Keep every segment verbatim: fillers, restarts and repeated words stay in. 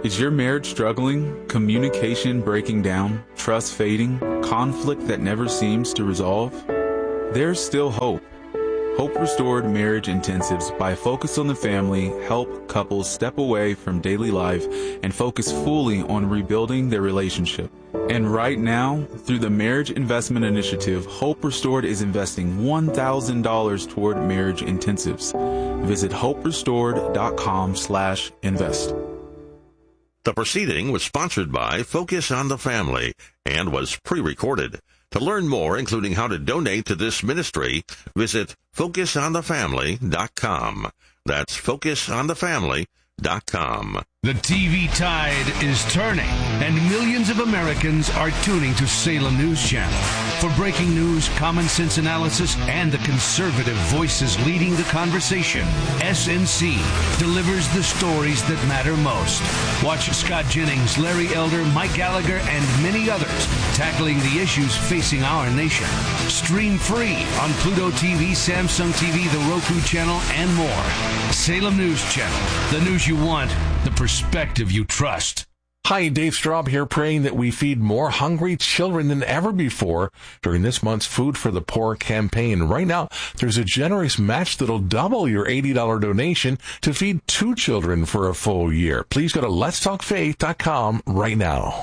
Is your marriage struggling, communication breaking down, trust fading, conflict that never seems to resolve? There's still hope. Hope Restored Marriage Intensives by Focus on the Family help couples step away from daily life and focus fully on rebuilding their relationship. And right now, through the Marriage Investment Initiative, Hope Restored is investing one thousand dollars toward marriage intensives. Visit hoperestored.com slash invest. The proceeding was sponsored by Focus on the Family and was pre-recorded. To learn more, including how to donate to this ministry, visit focus on the family dot com. That's focus on the family dot com. The T V tide is turning, and millions of Americans are tuning to Salem News Channel. For breaking news, common sense analysis, and the conservative voices leading the conversation, S N C delivers the stories that matter most. Watch Scott Jennings, Larry Elder, Mike Gallagher, and many others tackling the issues facing our nation. Stream free on Pluto T V, Samsung T V, the Roku channel, and more. Salem News Channel, the news you want, the perspective you trust. Hi, Dave Straub here, praying that we feed more hungry children than ever before during this month's Food for the Poor campaign. Right now, there's a generous match that'll double your eighty dollars donation to feed two children for a full year. Please go to lets talk faith dot com right now.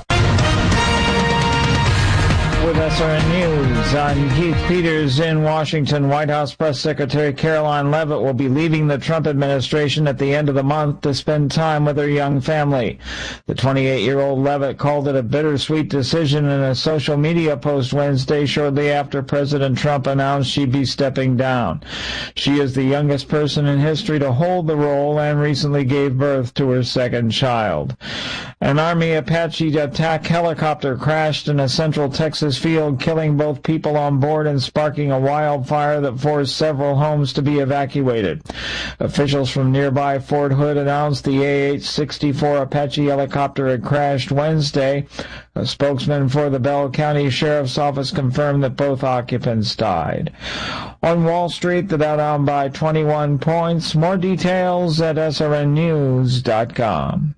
With S R N News, I'm Keith Peters in Washington. White House Press Secretary Caroline Leavitt will be leaving the Trump administration at the end of the month to spend time with her young family. The twenty-eight-year-old Leavitt called it a bittersweet decision in a social media post Wednesday shortly after President Trump announced she'd be stepping down. She is the youngest person in history to hold the role and recently gave birth to her second child. An Army Apache attack helicopter crashed in a central Texas field, killing both people on board and sparking a wildfire that forced several homes to be evacuated. Officials from nearby Fort Hood announced the A H sixty-four Apache helicopter had crashed Wednesday. A spokesman for the Bell County Sheriff's Office confirmed that both occupants died. On Wall Street, the Dow down by twenty-one points. More details at S R N news dot com.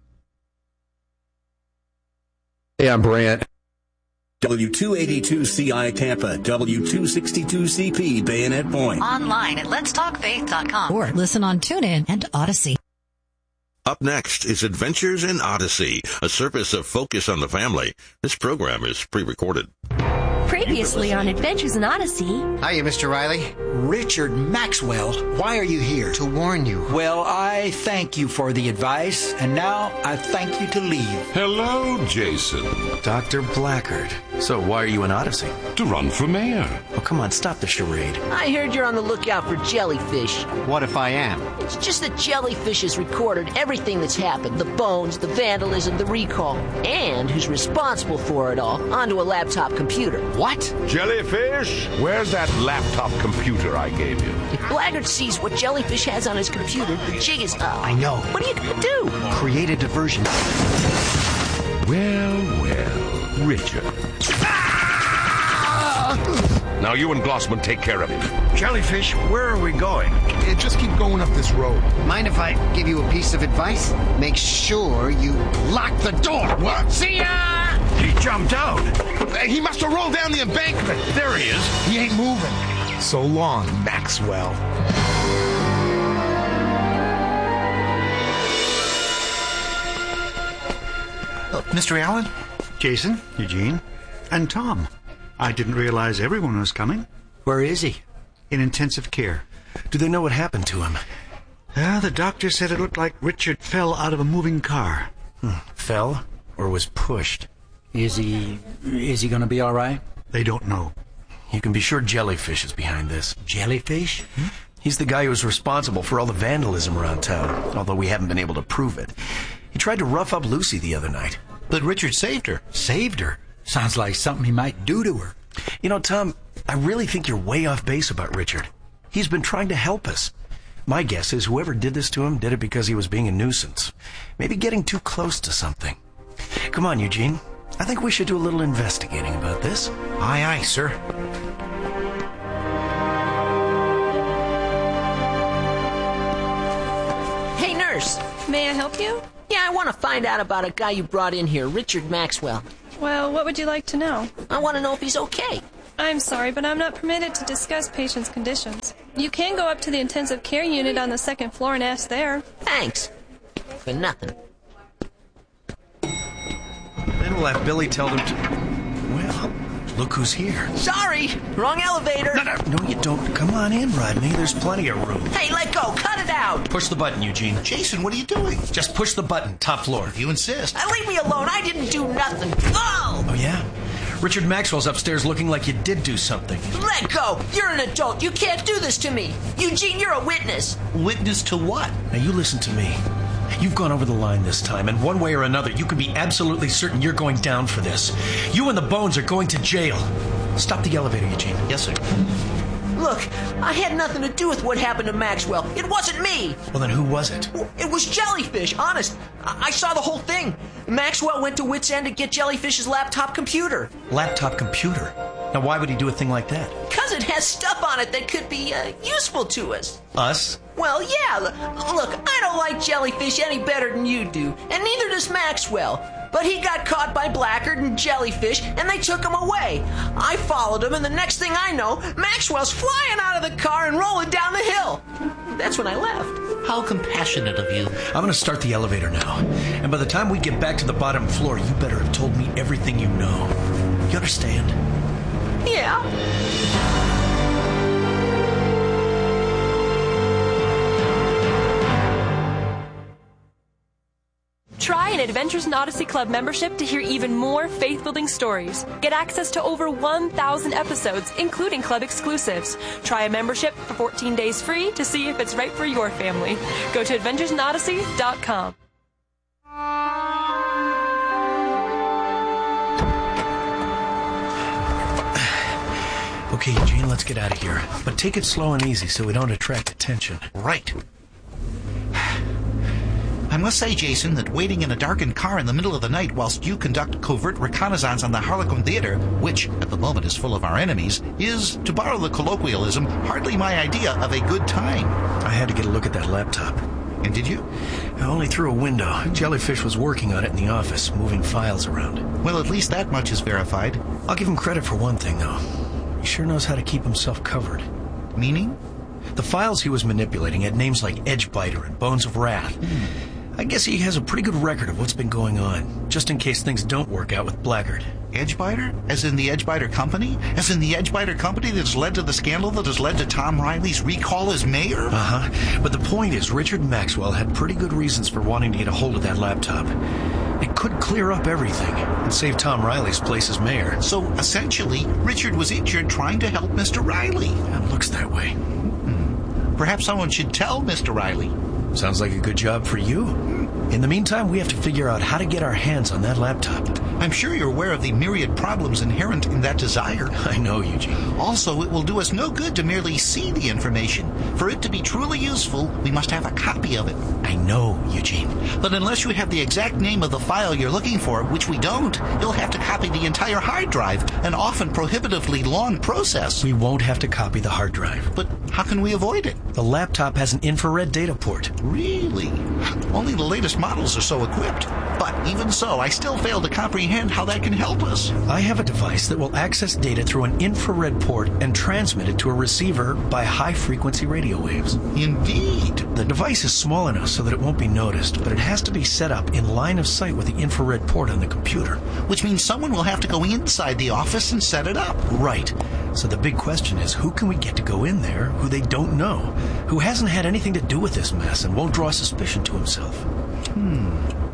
Hey, I'm Brant. W two eighty-two C I Tampa, W two sixty-two C P Bayonet Point. Online at lets talk faith dot com or listen on TuneIn and Odyssey. Up next is Adventures in Odyssey, a service of Focus on the Family. This program is pre-recorded. Previously on Adventures in Odyssey. Hiya, Mister Riley. Richard Maxwell, Why are you here? to warn you. Well, I thank you for the advice, and now I thank you to leave. Hello, Jason. Doctor Blackard. So why are you in Odyssey? To run for mayor. Oh, come on, stop the charade. I heard you're on the lookout for jellyfish. What if I am? It's just that jellyfish has recorded everything that's happened. The bones, the vandalism, the recall, and who's responsible for it all onto a laptop computer. What? Jellyfish? Where's that laptop computer I gave you? If Blackard sees what Jellyfish has on his computer, the jig is up. I know. What are you going to do? Create a diversion. Well, well, Richard. Now you and Glossman take care of him. Jellyfish, where are we going? Just keep going up this road. Mind if I give you a piece of advice? Make sure you lock the door. What? See ya! He jumped out. He must have rolled down the embankment. There he is. He ain't moving. So long, Maxwell. Uh, Mister Allen? Jason, Eugene, and Tom. I didn't realize everyone was coming. Where is he? In intensive care. Do they know what happened to him? Uh, the doctor said it looked like Richard fell out of a moving car. Hmm. Fell or was pushed? Is he... is he going to be all right? They don't know. You can be sure Jellyfish is behind this. Jellyfish? Hmm? He's the guy who was responsible for all the vandalism around town, although we haven't been able to prove it. He tried to rough up Lucy the other night. But Richard saved her. Saved her? Sounds like something he might do to her. You know, Tom, I really think you're way off base about Richard. He's been trying to help us. My guess is whoever did this to him did it because he was being a nuisance. Maybe getting too close to something. Come on, Eugene. I think we should do a little investigating about this. Aye, aye, sir. Hey, nurse. May I help you? Yeah, I want to find out about a guy you brought in here, Richard Maxwell. Well, what would you like to know? I want to know if he's okay. I'm sorry, but I'm not permitted to discuss patients' conditions. You can go up to the intensive care unit on the second floor and ask there. Thanks. For nothing. Then we'll have Billy tell them to... Well, look who's here. Sorry, wrong elevator. No, no, no, you don't. Come on in, Rodney. There's plenty of room. Hey, let go. Cut it out. Push the button, Eugene. Jason, what are you doing? Just push the button. Top floor. If you insist. Now, leave me alone. I didn't do nothing. Oh! Oh, yeah? Richard Maxwell's upstairs looking like you did do something. Let go. You're an adult. You can't do this to me. Eugene, you're a witness. Witness to what? Now, you listen to me. You've gone over the line this time, and one way or another, you can be absolutely certain you're going down for this. You and the Bones are going to jail. Stop the elevator, Eugene. Yes, sir. Look, I had nothing to do with what happened to Maxwell. It wasn't me. Well, then who was it? It was Jellyfish, honest. I, I saw the whole thing. Maxwell went to Wits End to get Jellyfish's laptop computer. Laptop computer? Now, why would he do a thing like that? Because it has stuff on it that could be uh, useful to us. Us? Well, yeah. Look, I don't like Jellyfish any better than you do, and neither does Maxwell. But he got caught by Blackguard and Jellyfish, and they took him away. I followed him, and the next thing I know, Maxwell's flying out of the car and rolling down the hill. That's when I left. How compassionate of you. I'm going to start the elevator now. And by the time we get back to the bottom floor, you better have told me everything you know. You understand? Yeah. Try an Adventures in Odyssey Club membership to hear even more faith-building stories. Get access to over one thousand episodes, including club exclusives. Try a membership for fourteen days free to see if it's right for your family. Go to adventures in odyssey dot com. Okay, Eugene, let's get out of here. But take it slow and easy so we don't attract attention. Right. I must say, Jason, that waiting in a darkened car in the middle of the night whilst you conduct covert reconnaissance on the Harlequin Theater, which at the moment is full of our enemies, is, to borrow the colloquialism, hardly my idea of a good time. I had to get a look at that laptop. And did you? Only through a window. Jellyfish was working on it in the office, moving files around. Well, at least that much is verified. I'll give him credit for one thing, though. He sure knows how to keep himself covered. Meaning? The files he was manipulating had names like Edgebiter and Bones of Wrath. Hmm. I guess he has a pretty good record of what's been going on, just in case things don't work out with Blackguard. Edgebiter? As in the Edgebiter Company? As in the Edgebiter Company that's led to the scandal that has led to Tom Riley's recall as mayor? Uh-huh. But the point is, Richard Maxwell had pretty good reasons for wanting to get a hold of that laptop. It could clear up everything and save Tom Riley's place as mayor. So, essentially, Richard was injured trying to help Mister Riley. It looks that way. Hmm. Perhaps someone should tell Mister Riley. Sounds like a good job for you. In the meantime, we have to figure out how to get our hands on that laptop. I'm sure you're aware of the myriad problems inherent in that desire. I know, Eugene. Also, it will do us no good to merely see the information. For it to be truly useful, we must have a copy of it. I know, Eugene. But unless you have the exact name of the file you're looking for, which we don't, you'll have to copy the entire hard drive, an often prohibitively long process. We won't have to copy the hard drive. But how can we avoid it? The laptop has an infrared data port. Really? Only the latest models are so equipped. But even so, I still fail to comprehend how that can help us. I have a device that will access data through an infrared port and transmit it to a receiver by high-frequency radio waves. Indeed. The device is small enough so that it won't be noticed, but it has to be set up in line of sight with the infrared port on the computer. Which means someone will have to go inside the office and set it up. Right. So the big question is, who can we get to go in there who they don't know, who hasn't had anything to do with this mess and won't draw suspicion to himself? Hmm.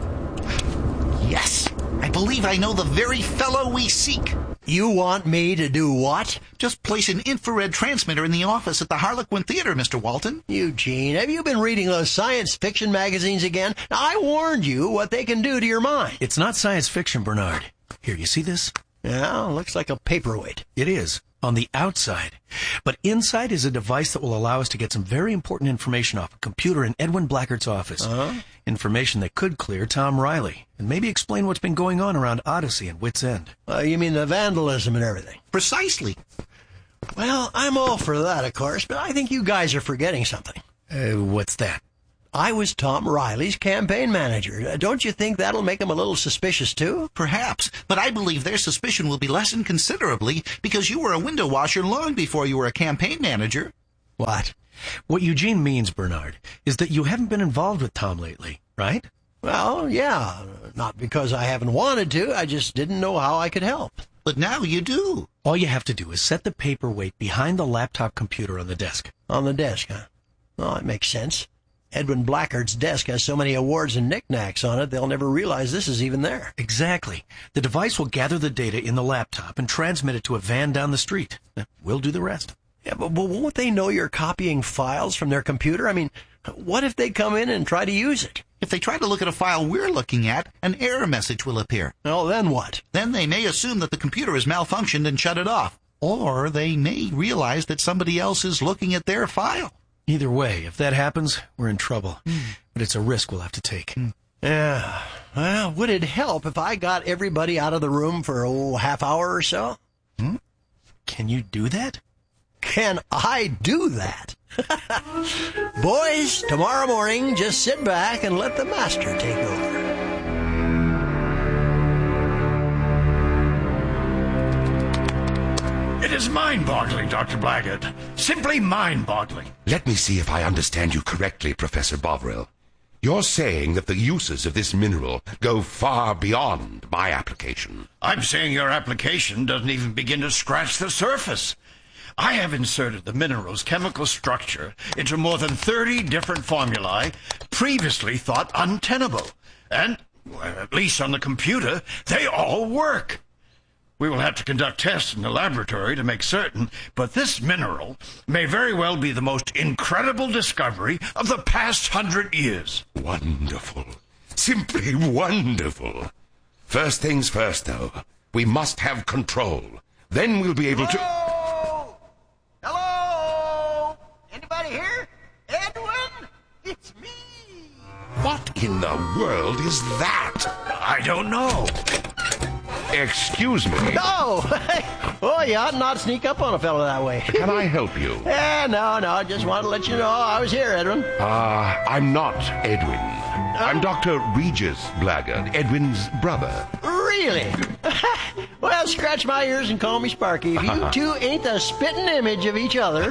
Yes. I believe I know the very fellow we seek. You want me to do what? Just place an infrared transmitter in the office at the Harlequin Theater, Mister Walton. Eugene, have you been reading those science fiction magazines again? Now, I warned you what they can do to your mind. It's not science fiction, Bernard. Here, you see this? Yeah, looks like a paperweight. It is. On the outside. But inside is a device that will allow us to get some very important information off a computer in Edwin Blackguard's office. Uh-huh. Information that could clear Tom Riley and maybe explain what's been going on around Odyssey and Wits End. Uh, you mean the vandalism and everything? Precisely. Well, I'm all for that, of course, but I think you guys are forgetting something. Uh, what's that? I was Tom Riley's campaign manager. Don't you think that'll make them a little suspicious, too? Perhaps, but I believe their suspicion will be lessened considerably because you were a window washer long before you were a campaign manager. What? What Eugene means, Bernard, is that you haven't been involved with Tom lately, right? Well, yeah. Not because I haven't wanted to. I just didn't know how I could help. But now you do. All you have to do is set the paperweight behind the laptop computer on the desk. On the desk, huh? Oh, it makes sense. Edwin Blackard's desk has so many awards and knickknacks on it, they'll never realize this is even there. Exactly. The device will gather the data in the laptop and transmit it to a van down the street. We'll do the rest. Yeah, but, but won't they know you're copying files from their computer? I mean, what if they come in and try to use it? If they try to look at a file we're looking at, an error message will appear. Oh, then what? Then they may assume that the computer has malfunctioned and shut it off. Or they may realize that somebody else is looking at their file. Either way, if that happens, we're in trouble. Mm. But it's a risk we'll have to take. Mm. Yeah. Well, would it help if I got everybody out of the room for a oh, half hour or so? Hmm? Can you do that? Can I do that? Boys, tomorrow morning, just sit back and let the master take over. It is mind-boggling, Doctor Blackard. Simply mind-boggling. Let me see if I understand you correctly, Professor Bovril. You're saying that the uses of this mineral go far beyond my application. I'm saying your application doesn't even begin to scratch the surface. I have inserted the mineral's chemical structure into more than thirty different formulae previously thought untenable. And, well, at least on the computer, they all work. We will have to conduct tests in the laboratory to make certain, but this mineral may very well be the most incredible discovery of the past hundred years. Wonderful. Simply wonderful. First things first, though. We must have control. Then we'll be able Hello? to... Hello? Anybody here? Edwin? It's me. What in the world is that? I don't know. Excuse me. No! Oh, you ought not sneak up on a fellow that way. Can I help you? Yeah, no, no. I just wanted to let you know I was here, Edwin. Ah, uh, I'm not Edwin. Uh, I'm Doctor Regis Blackard, Edwin's brother. Really? Well, scratch my ears and call me Sparky. If you two ain't the spitting image of each other.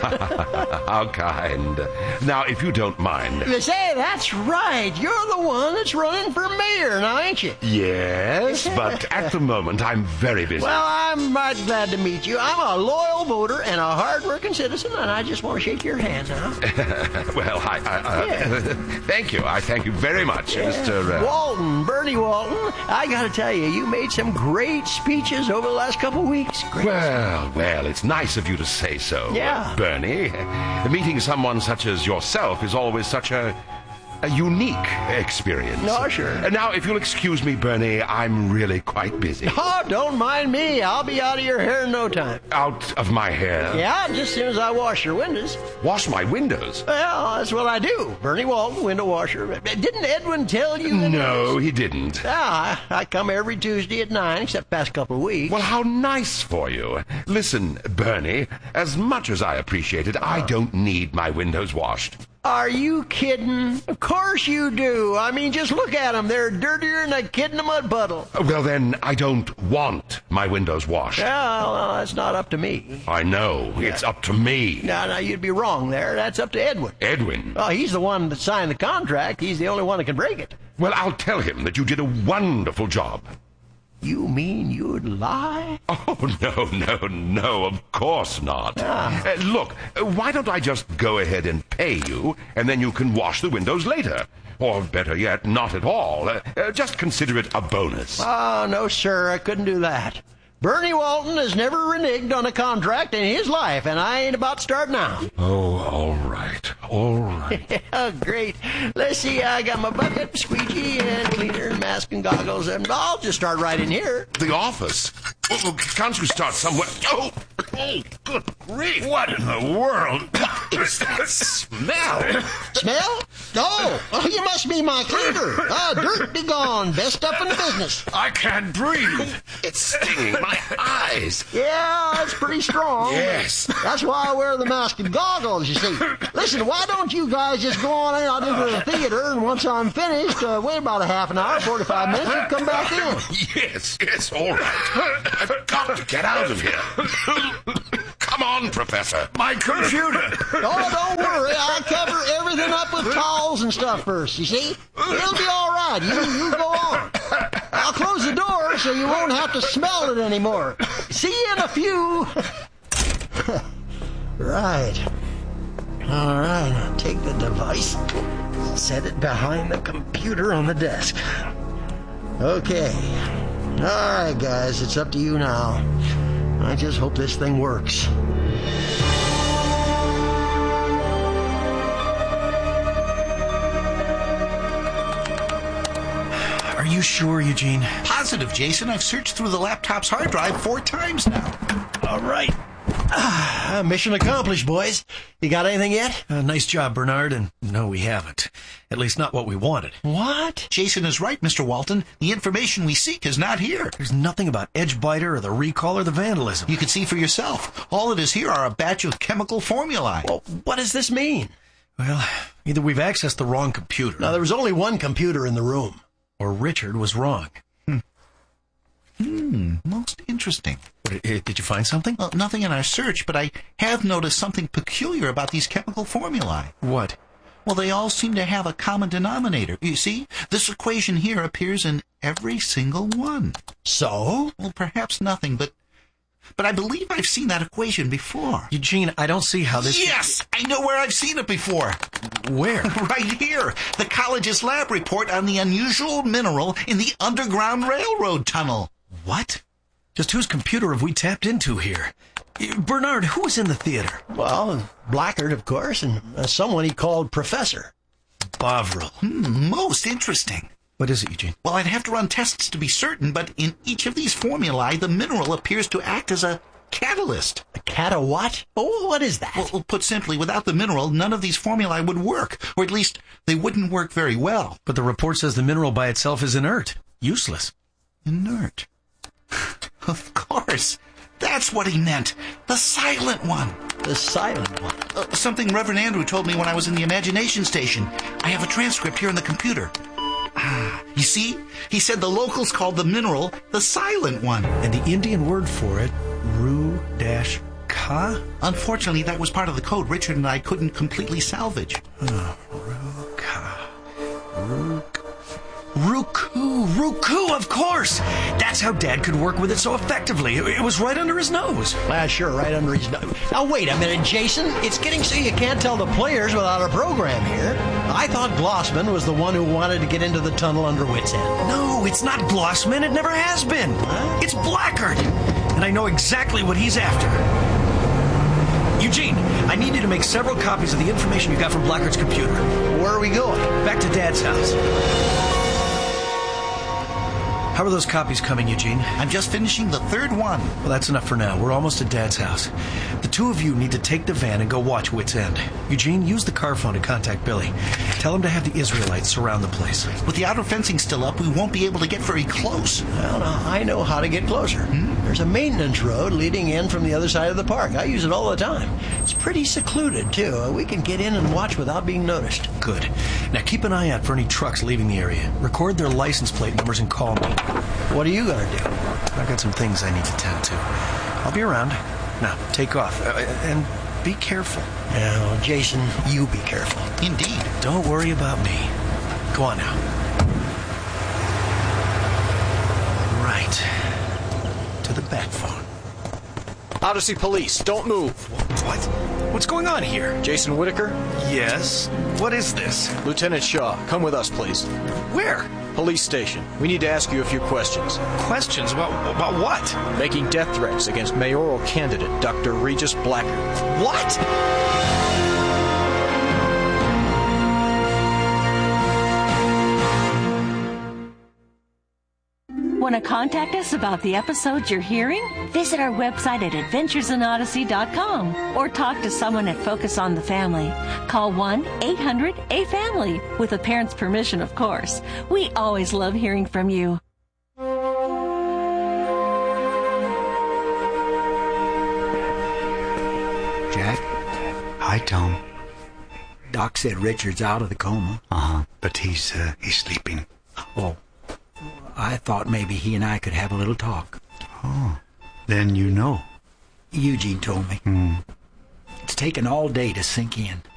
How kind. Now, if you don't mind. Say, that's right. You're the one that's running for mayor now, ain't you? Yes, but at the moment, I'm very busy. Well, I'm right glad to meet you. I'm a loyal voter and a hard-working citizen, and I just want to shake your hand, huh? Well, I... I uh, yeah. Thank you. I thank you very much, yeah. Mister Uh... Walton, Bernie Walton. I got to tell you, you made some great speeches over the last couple of weeks. Great. Well, well, it's nice of you to say so, yeah. uh, Bernie. Meeting someone such as yourself is always such a... a unique experience. No, sure. Now, if you'll excuse me, Bernie, I'm really quite busy. Oh, don't mind me. I'll be out of your hair in no time. Out of my hair? Yeah, just as soon as I wash your windows. Wash my windows? Well, that's what I do. Bernie Walton, window washer. Didn't Edwin tell you? No, he didn't. Ah, I come every Tuesday at nine, except past couple of weeks. Well, how nice for you. Listen, Bernie, as much as I appreciate it, I don't need my windows washed. Are you kidding? Of course you do. I mean, just look at them. They're dirtier than a kid in a mud puddle. Well, then, I don't want my windows washed. Well, well that's not up to me. I know. Yeah. It's up to me. No, no, you'd be wrong there. That's up to Edwin. Edwin? Oh, he's the one that signed the contract. He's the only one that can break it. Well, I'll tell him that you did a wonderful job. You mean you'd lie? Oh, no, no, no, of course not. Ah. Uh, look, why don't I just go ahead and pay you, and then you can wash the windows later? Or better yet, not at all. Uh, uh, just consider it a bonus. Oh, no, sir, I couldn't do that. Bernie Walton has never reneged on a contract in his life, and I ain't about to start now. Oh, all right, all right. Oh, great. Let's see, I got my bucket, squeegee, and cleaner, and mask, and goggles, and I'll just start right in here. The office? Well, can't you start somewhere? Oh, oh, Good grief. What in the world? Is that smell? Smell? Oh, oh, you must be my cleaner. Ah, dirt be gone. Best stuff in the business. I can't breathe. It's stinging my eyes. Yeah, that's pretty strong. Yes. That's why I wear the mask and goggles, you see. Listen, why don't you guys just go on out into the theater, and once I'm finished, uh, wait about a half an hour, forty-five minutes, and come back in. Yes, yes, all right. I've got to get out of here. Come on, Professor. My computer. Oh, don't worry. I'll cover everything up with towels and stuff first, you see? It'll be all right. You, you go on. I'll close the door so you won't have to smell it anymore. See you in a few. Right. All right. Now take the device, set it behind the computer on the desk. Okay. All right, guys. It's up to you now. I just hope this thing works. Are you sure, Eugene? Positive, Jason. I've searched through the laptop's hard drive four times now. All right. Ah, mission accomplished, boys. You got anything yet? Uh, nice job, Bernard, and no, we haven't. At least not what we wanted. What? Jason is right, Mister Walton. The information we seek is not here. There's nothing about Edgebiter or the recall or the vandalism. You can see for yourself. All that is here are a batch of chemical formulae. Well, what does this mean? Well, either we've accessed the wrong computer. Now, there was only one computer in the room. Or Richard was wrong. Hmm. Hmm, most interesting. What, did you find something? Well, nothing in our search, but I have noticed something peculiar about these chemical formulae. What? Well, they all seem to have a common denominator. You see, this equation here appears in every single one. So? Well, perhaps nothing, but but I believe I've seen that equation before. Eugene, I don't see how this... Yes! I know where I've seen it before. Where? Right here. The college's lab report on the unusual mineral in the Underground Railroad tunnel. What? Just whose computer have we tapped into here? Bernard, who was in the theater? Well, Blackard, of course, and uh, someone he called Professor. Bovril. Hmm, most interesting. What is it, Eugene? Well, I'd have to run tests to be certain, but in each of these formulae, the mineral appears to act as a catalyst. A cat a what? Oh, what is that? Well, put simply, without the mineral, none of these formulae would work, or at least they wouldn't work very well. But the report says the mineral by itself is inert. Useless. Inert. Of course. That's what he meant. The silent one. The silent one? Uh, something Reverend Andrew told me when I was in the Imagination Station. I have a transcript here in the computer. Ah, you see? He said the locals called the mineral the silent one. And the Indian word for it, Ru-Ka? Unfortunately, that was part of the code Richard and I couldn't completely salvage. Oh, Ru-Ka. Ru-Ka. Ruku, Ruku, of course! That's how Dad could work with it so effectively. It, it was right under his nose. Ah, sure, right under his nose. Now, wait a minute, Jason. It's getting so you can't tell the players without a program here. I thought Glossman was the one who wanted to get into the tunnel under Wits End. No, it's not Glossman. It never has been. Huh? It's Blackard. And I know exactly what he's after. Eugene, I need you to make several copies of the information you got from Blackard's computer. Where are we going? Back to Dad's house. How are those copies coming, Eugene? I'm just finishing the third one. Well, that's enough for now. We're almost at Dad's house. The two of you need to take the van and go watch Wits End. Eugene, use the car phone to contact Billy. Tell him to have the Israelites surround the place. With the outer fencing still up, we won't be able to get very close. Well, now, I know how to get closer. Hmm? There's a maintenance road leading in from the other side of the park. I use it all the time. It's pretty secluded, too. We can get in and watch without being noticed. Good. Now, keep an eye out for any trucks leaving the area. Record their license plate numbers and call me. What are you going to do? I've got some things I need to tend to. I'll be around. Now, take off. Uh, and be careful. Now, Jason, you be careful. Indeed. Don't worry about me. Go on now. Right. To the bat phone. Odyssey Police, don't move. What? What's going on here? Jason Whitaker? Yes? What is this? Lieutenant Shaw, come with us, please. Where? Police station. We need to ask you a few questions. Questions? About, about what? Making death threats against mayoral candidate Doctor Regis Blackard. What? one Want to contact us about the episodes you're hearing? Visit our website at adventures in odyssey dot com or talk to someone at Focus on the Family. Call one eight hundred A family, with a parent's permission, of course. We always love hearing from you. Jack? Hi, Tom. Doc said Richard's out of the coma. Uh-huh, but he's, uh, he's sleeping. Oh, I thought maybe he and I could have a little talk. Oh, then you know. Eugene told me. Hmm. It's taken all day to sink in.